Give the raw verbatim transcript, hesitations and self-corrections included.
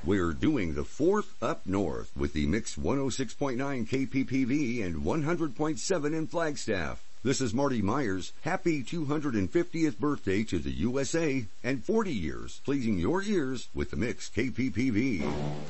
We're doing the fourth up north with the Mix one oh six point nine K P P V and one hundred point seven in Flagstaff. This is Marty Myers. Happy two hundred fiftieth birthday to the U S A and forty years pleasing your ears with the Mix K P P V.